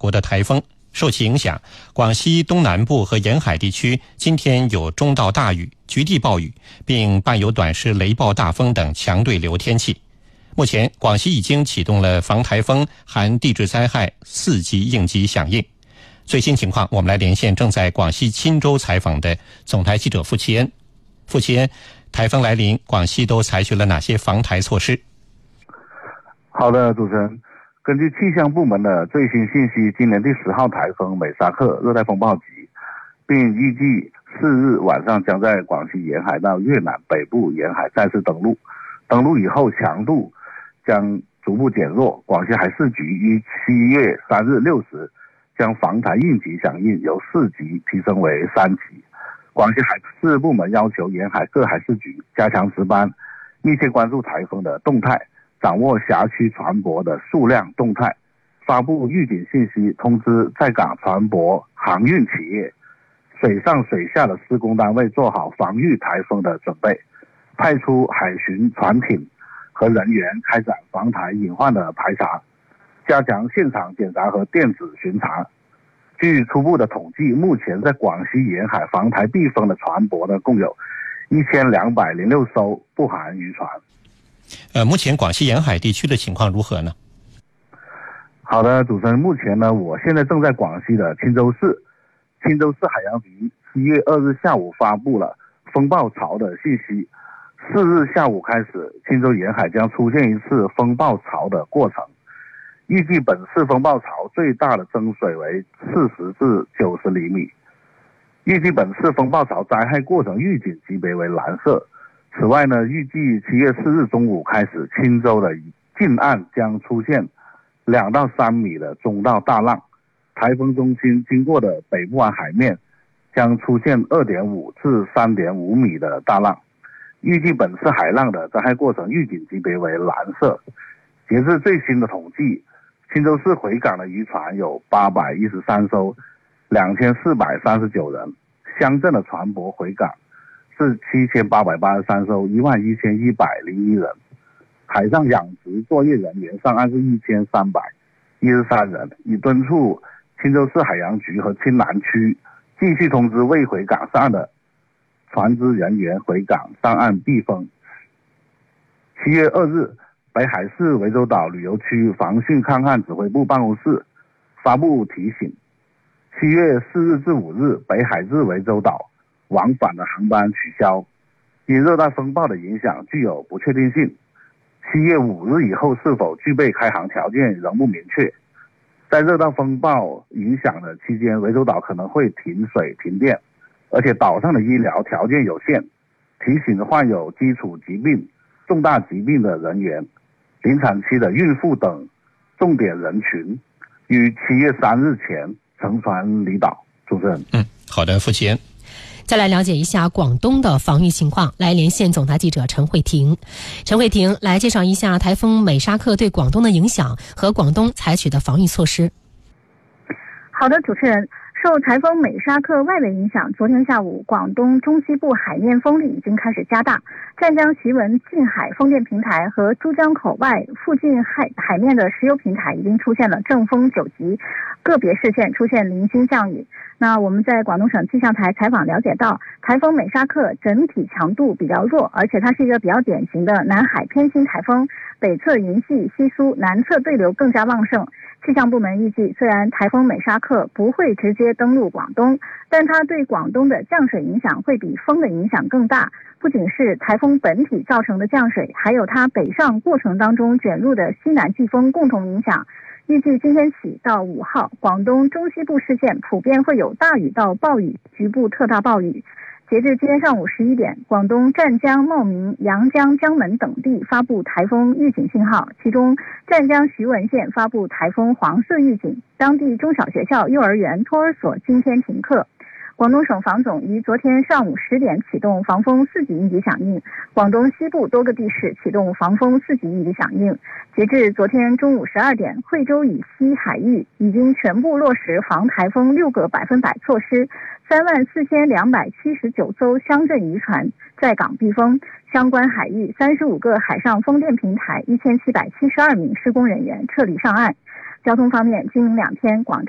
国的台风。受其影响，广西东南部和沿海地区今天有中到大雨、局地暴雨，并伴有短时雷暴大风等强对流天气。目前，广西已经启动了防台风含地质灾害4级应急响应。最新情况，我们来连线正在广西钦州采访的总台记者付其恩。付其恩，台风来临，广西都采取了哪些防台措施？ 好的，主持人。根据气象部门的最新信息，今年第10号台风美沙克热带风暴级，并预计4日晚上将在广西沿海到越南北部沿海再次登陆。登陆以后，强度将逐步减弱。广西海事局于7月3日6时将防台应急响应由4级提升为3级。广西海事部门要求沿海各海事局加强值班，密切关注台风的动态，掌握辖区船舶的数量动态，发布预警信息，通知在港船舶航运企业、水上水下的施工单位做好防御台风的准备，派出海巡船艇和人员开展防台隐患的排查，加强现场检查和电子巡查。据初步的统计，目前在广西沿海防台避风的船舶呢，共有1206艘，不含渔船。 目前广西沿海地区的情况如何呢？ 好的，主持人，目前呢，我现在正在广西的钦州市。钦州市海洋局7月2日下午发布了风暴潮的信息。4日下午开始，钦州沿海将出现一次风暴潮的过程。预计本次风暴潮最大的增水为40至90厘米。预计本次风暴潮灾害过程预警级别为蓝色。此外呢，预计7月4日中午开始，钦州的近岸将出现2到3米的中到大浪，台风中心经过的北部湾海面将出现2.5至3.5米的大浪。预计本次海浪的灾害过程预警级别为蓝色。截至最新的统计，钦州市回港的渔船有813艘，2439人，乡镇的船舶回港是7883艘，11101人，海上养殖作业人员上岸是1313人，已敦促钦州市海洋局和钦南区继续通知未回港上岸的船只人员回港上岸避风。7月2日，北海市涠洲岛旅游区防汛抗旱指挥部办公室发布提醒，7月4日至5日，北海至涠洲岛往返的航班取消，因热带风暴的影响具有不确定性。7月5日以后是否具备开航条件仍不明确。在热带风暴影响的期间，涠洲岛可能会停水停电，而且岛上的医疗条件有限，提醒患有基础疾病、重大疾病的人员、临产期的孕妇等重点人群于7月3日前乘船离岛。主持人。 好的，付其恩。 再来了解一下广东的防御情况，来连线总台记者陈慧婷。陈慧婷，来介绍一下台风美沙克对广东的影响和广东采取的防御措施。 好的，主持人。受台风美沙克外围影响，昨天下午广东中西部海面风力已经开始加大，湛江徐闻近海风电平台和珠江口外附近海面的石油平台已经出现了正风9级，个别市县出现零星降雨。那我们在广东省气象台采访了解到，台风美沙克整体强度比较弱，而且它是一个比较典型的南海偏心台风，北侧云系稀疏，南侧对流更加旺盛。气象部门预计，虽然台风美沙克不会直接登陆广东，但它对广东的降水影响会比风的影响更大。不仅是台风本体造成的降水，还有它北上过程当中卷入的西南季风共同影响。预计今天起到5号，广东中西部市县普遍会有大雨到暴雨，局部特大暴雨。截至今天上午11点，广东湛江、茂名、阳江、江门等地发布台风预警信号，其中湛江徐闻县发布台风黄色预警，当地中小学校、幼儿园、托儿所今天停课。广东省防总于昨天上午10点启动防风4级应急响应，广东西部多个地市启动防风4级应急响应。截至昨天中午12点，惠州以西海域已经全部落实防台风6个100%措施，34279艘乡镇渔船在港避风，相关海域35个海上风电平台1772名施工人员撤离上岸。交通方面，今明2天广